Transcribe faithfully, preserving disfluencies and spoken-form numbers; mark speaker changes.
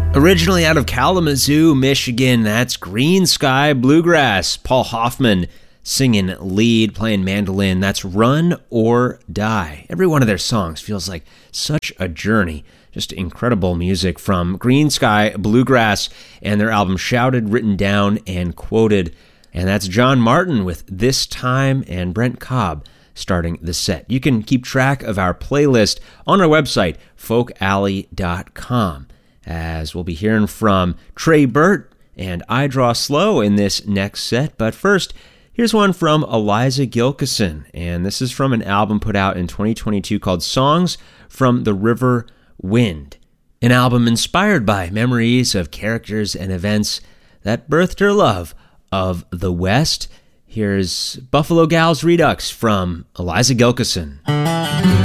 Speaker 1: Originally out of Kalamazoo, Michigan, that's Green Sky Bluegrass. Paul Hoffman singing lead, playing mandolin. That's Run or Die. Every one of their songs feels like such a journey. Just incredible music from Green Sky Bluegrass and their album Shouted, Written Down, and Quoted. And that's John Martin with This Time and Brent Cobb starting the set. You can keep track of our playlist on our website, folk alley dot com. As we'll be hearing from Trey Burt and I Draw Slow in this next set. But first, here's one from Eliza Gilkyson, and this is from an album put out in twenty twenty-two called Songs from the River Wind, an album inspired by memories of characters and events that birthed her love of the West. Here's Buffalo Gals Redux from Eliza Gilkyson.